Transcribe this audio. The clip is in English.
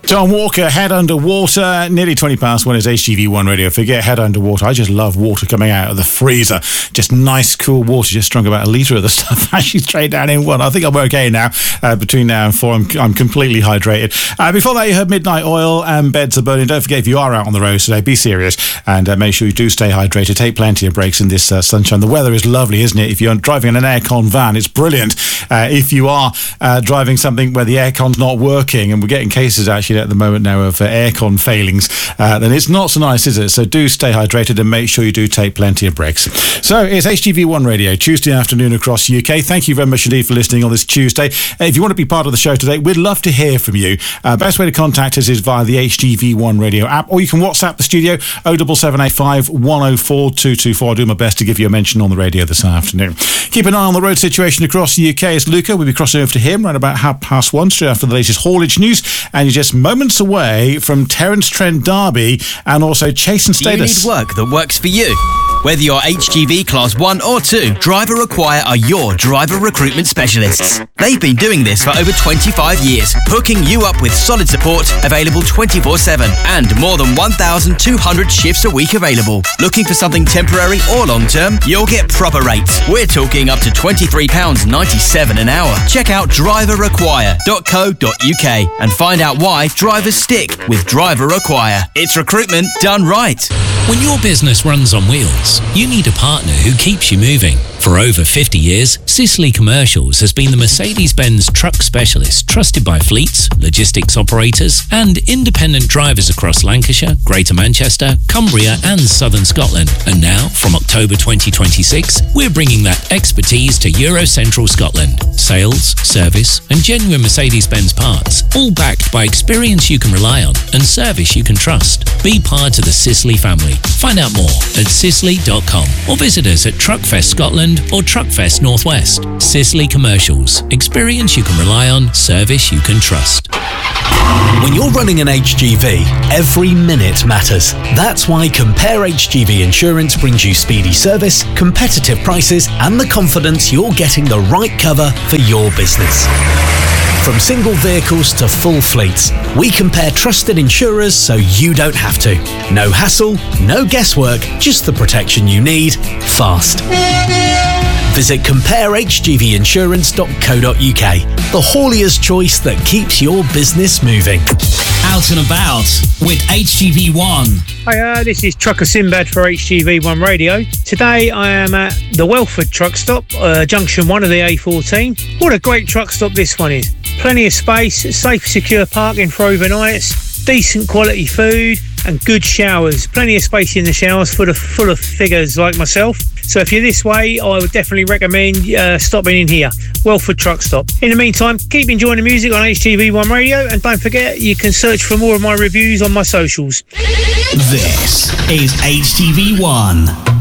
John Walker, Head Underwater. Nearly 20 past one is HGV1 Radio. Forget Head Underwater. I just love water coming out of the freezer. Just nice, cool water. Just drunk about a litre of the stuff actually straight down in one. I think I'm okay now. Between now and 4, I'm completely hydrated. Before that, you heard Midnight Oil and Beds Are Burning. Don't forget, if you are out on the road today, be serious and make sure you do stay hydrated. Take plenty of breaks in this sunshine. The weather is lovely, isn't it? If you're driving an aircon van, it's brilliant. If you are driving something where the aircon's not working, and we're getting cases actually at the moment now of aircon failings, then it's not so nice, is it? So do stay hydrated and make sure you do take plenty of breaks. So it's HGV1 Radio, Tuesday afternoon across the UK. Thank you very much indeed for listening on this Tuesday. If you want to be part of the show today, we'd love to hear from you. Best way to contact us is via the HGV1 Radio app, or you can WhatsApp the studio 07785 104 224. I'll do my best to give you a mention on the radio this afternoon. Keep an eye on the road situation across the UK as Luca will be crossing over to him right about 1:30, straight after the latest haulage news, and you're just moments away from Terence Trent D'Arby and also Chase and Status. Do you need work that works for you? Whether you're HGV Class 1 or 2, Driver Require are your driver recruitment specialists. They've been doing this for over 25 years, hooking you up with solid support, available 24/7, and more than 1,200 shifts a week available. Looking for something temporary or long-term? You'll get proper rates. We're talking up to £23.97 an hour. Check out driverrequire.co.uk and find out why drivers stick with Driver Require. It's recruitment done right. When your business runs on wheels, you need a partner who keeps you moving. For over 50 years, Sicily Commercials has been the Mercedes-Benz truck specialist trusted by fleets, logistics operators and independent drivers across Lancashire, Greater Manchester, Cumbria and Southern Scotland. And now, from October 2026, we're bringing that expertise to Euro Central Scotland. Sales, service and genuine Mercedes-Benz parts, all backed by experience you can rely on and service you can trust. Be part of the Sicily family. Find out more at sicily.com or visit us at Truckfest Scotland or Truckfest Northwest. Sicily Commercials. Experience you can rely on, service you can trust. When you're running an HGV, every minute matters. That's why Compare HGV Insurance brings you speedy service, competitive prices, and the confidence you're getting the right cover for your business. From single vehicles to full fleets, we compare trusted insurers so you don't have to. No hassle, no guesswork, just the protection you need, fast. Visit comparehgvinsurance.co.uk, the haulier's choice that keeps your business moving. Out and about with HGV1. Hi, this is Trucker Sinbad for HGV1 Radio. Today I am at the Welford truck stop, junction 1 of the A14. What a great truck stop this one is. Plenty of space, safe, secure parking for overnights, decent quality food and good showers. Plenty of space in the showers full of figures like myself. So if you're this way, I would definitely recommend stopping in here, Welford Truck Stop. In the meantime, keep enjoying the music on HGV1 Radio, and don't forget, you can search for more of my reviews on my socials. This is HGV1.